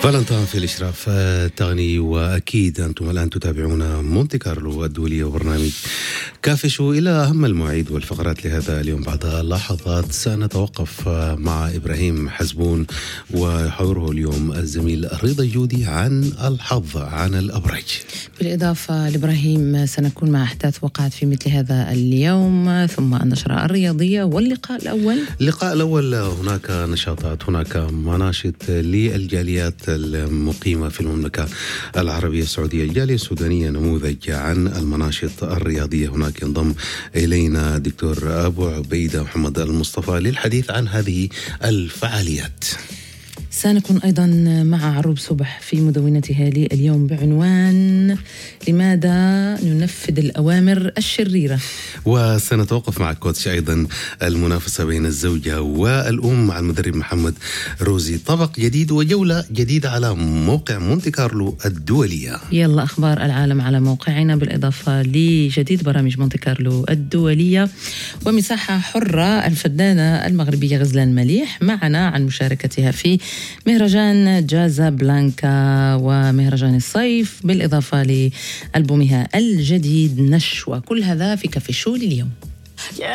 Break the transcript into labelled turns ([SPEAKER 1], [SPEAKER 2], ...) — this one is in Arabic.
[SPEAKER 1] فالنتين في الإشراف التقني، وأكيد أنتم الآن تتابعون مونتي كارلو الدولية وبرنامج كافشوا. إلى أهم المواعيد والفقرات لهذا اليوم. بعد لحظات سنتوقف مع إبراهيم حزبون وحوره اليوم الزميل رضا الجودي عن الحظ، عن الأبراج.
[SPEAKER 2] بالإضافة لإبراهيم سنكون مع أحداث وقعت في مثل هذا اليوم، ثم النشرة الرياضية واللقاء الأول.
[SPEAKER 1] هناك نشاطات، هناك مناشط للجاليات المقيمة في المملكة العربية السعودية. الجالية السودانية نموذج عن المناشط الرياضية. هناك ينضم إلينا دكتور أبو عبيدة محمد المصطفى للحديث عن هذه الفعاليات.
[SPEAKER 2] سنكون أيضا مع عروب صبح في مدونتها اليوم بعنوان لماذا ننفذ الأوامر الشريرة.
[SPEAKER 1] وسنتوقف مع كوتش أيضا المنافسة بين الزوجة والأم مع المدرب محمد روزي. طبق جديد وجولة جديدة على موقع مونتي كارلو الدولية.
[SPEAKER 2] يلا أخبار العالم على موقعنا، بالإضافة لجديد برامج مونتي كارلو الدولية ومساحة حرة. الفنانة المغربية غزلان مليح معنا عن مشاركتها في مهرجان جازا بلانكا ومهرجان الصيف، بالإضافة لألبومها الجديد نشوة. كل هذا في كافي شو اليوم.